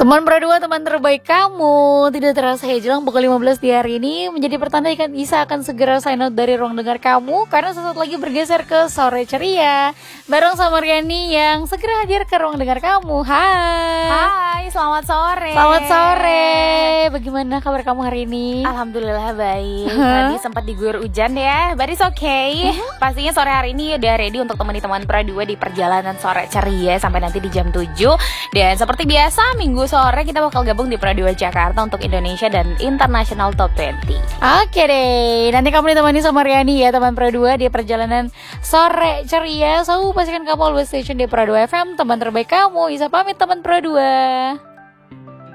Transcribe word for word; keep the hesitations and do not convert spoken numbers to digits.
Teman berdua, teman terbaik kamu. Tidak terasa ya, jelang pukul lima belas di hari ini menjadi pertanda ikan Isa akan segera sign out dari ruang dengar kamu, karena sesaat lagi bergeser ke Sore Ceria bareng sama Riani yang segera hadir ke ruang dengar kamu. Hai. Hai, selamat sore. Selamat sore. Bagaimana kabar kamu hari ini? Alhamdulillah baik. Tadi sempat diguyur hujan ya, but it's okay. uh-huh. Pastinya sore hari ini udah ready untuk temani teman Pradua di perjalanan Sore Ceria sampai nanti di jam tujuh. Dan seperti biasa, minggu sore kita bakal gabung di Pradua Jakarta untuk Indonesia dan International Top dua puluh. Oke deh, nanti kamu ditemani sama Riani ya, teman Pradua di perjalanan Sore Ceria. So, pastikan kamu always station di Pradua F M, teman terbaik kamu. Isa pamit teman Pradua.